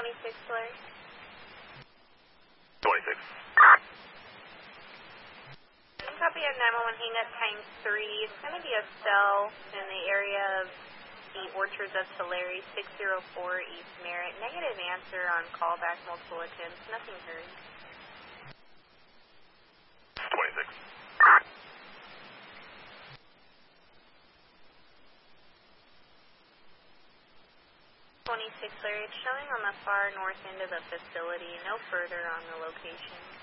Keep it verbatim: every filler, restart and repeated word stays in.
twenty-six, Larry. twenty-six. Copy of nine one one, hang up times three. It's going to be a cell in the area of the Orchards of Tulare, six oh four East Merritt. Negative answer on callback, multiple attempts, nothing heard. twenty-six. twenty-six, Larry. It's showing on the far north end of the facility, no further on the location.